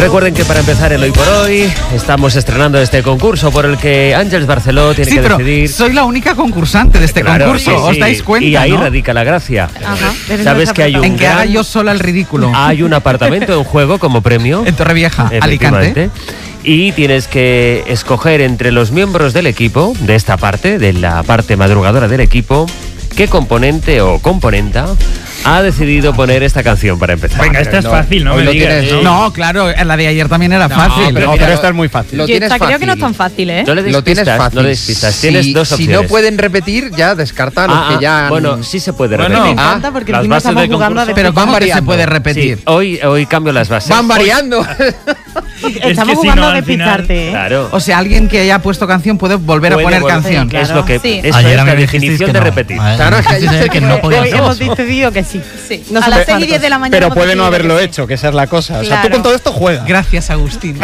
Recuerden que para empezar el Hoy por Hoy estamos estrenando este concurso por el que Àngels Barceló tiene que decidir. Soy la única concursante de este concurso, sí, ¿os dais cuenta? Y ahí ¿no? radica la gracia. Ajá. ¿Sabes que hay un en que haga yo sola el ridículo? Hay un apartamento en juego como premio. En Torrevieja, Alicante. Y tienes que escoger entre los miembros del equipo, de esta parte, de la parte madrugadora del equipo, qué componente o componenta ha decidido poner esta canción para empezar. Venga, esta es fácil, no me digas. No, claro, la de ayer también era fácil. Pero esta es muy fácil. Yo creo que no es tan fácil, ¿eh? No le des Lo tienes pistas, fácil. no le des pistas. Tienes dos opciones. Si no pueden repetir, ya descarta los que ya... Bueno, sí se puede Bueno, repetir. Me encanta porque las encima bases estamos del jugando a concurso. Pero decir- ¿cómo que se variando. puede Sí, repetir? hoy cambio las bases. Van variando. Estamos que si jugando no, a al final- despistarte, ¿eh? Claro. O sea, alguien que haya puesto canción puede volver a poner canción. claro. Es lo que Sí. eso Ayer es a mí la me dijisteis definición que de no. repetir. Claro, es que ayer Dice que no podía Hoy ser. hemos decidido que sí. No A somos las 6 y tantos. 10 de la mañana. Pero hemos puede no decidido haberlo que sí. hecho, que esa es la cosa. O sea, tú Claro. con todo esto juegas. Gracias, Agustín.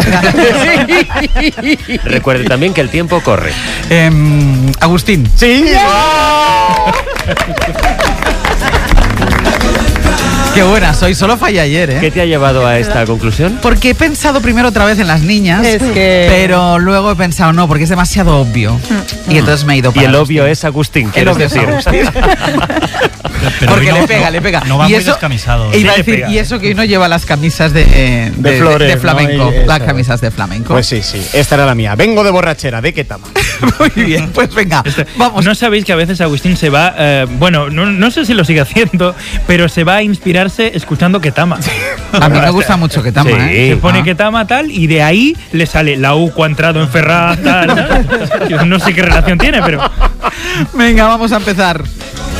Recuerde también que el tiempo corre. Agustín. Sí. Qué buena soy, solo fallé ayer, ¿eh? ¿Qué te ha llevado a esta conclusión? Porque he pensado primero otra vez en las niñas, Es que- pero luego he pensado no, porque es demasiado obvio. Y entonces me he ido Y para el Agustín. obvio es Agustín, El quieres obvio es decir. Agustín. Pero Porque hoy le pega. No va y muy eso, descamisado. e iba a Sí, le decir, pega, y eso que hoy no lleva las camisas de flores, de ¿no? flamenco. Y Las eso. camisas de flamenco. Pues sí, esta era la mía. Vengo de borrachera, ¿de qué tama? Muy bien, pues venga, vamos. ¿No sabéis que a veces Agustín se va, no sé si lo sigue haciendo, pero se va a inspirarse escuchando Ketama? A mí me gusta mucho que tama, Sí. ¿eh? Se pone Ketama tal y de ahí le sale la U ha entrado en Ferraz tal. Yo no sé qué relación tiene, pero... Venga, vamos a empezar.